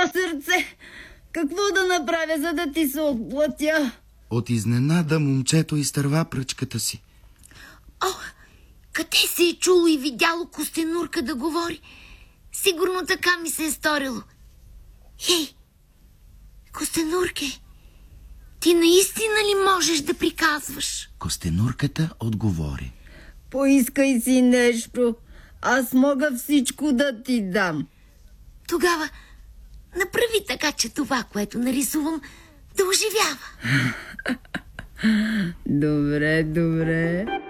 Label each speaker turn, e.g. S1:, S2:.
S1: сърце! Какво да направя, за да ти се отплатя?
S2: От изненада момчето изтърва пръчката си.
S3: О, къде се е чуло и видяло Костенурка да говори? Сигурно така ми се е сторило. Хей, Костенурке, ти наистина ли можеш да приказваш?
S2: Костенурката отговори.
S1: Поискай си нещо. Аз мога всичко да ти дам.
S3: Тогава направи така, че това, което нарисувам, да оживява.
S1: Добре, добре.